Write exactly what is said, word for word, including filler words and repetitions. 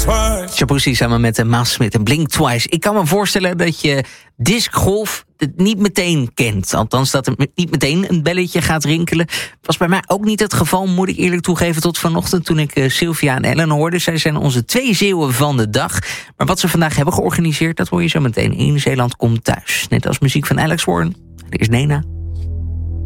twice. Shabuzi samen met de Maas Smith en Blink Twice. Ik kan me voorstellen dat je discgolf het niet meteen kent. Althans, dat er niet meteen een belletje gaat rinkelen. Was bij mij ook niet het geval, moet ik eerlijk toegeven, tot vanochtend toen ik uh, Sylvia en Ellen hoorde. Zij zijn onze twee Zeeuwen van de dag. Maar wat ze vandaag hebben georganiseerd, dat hoor je zo meteen in Zeeland Komt Thuis. Net als muziek van Alex Warren. Er is Nena.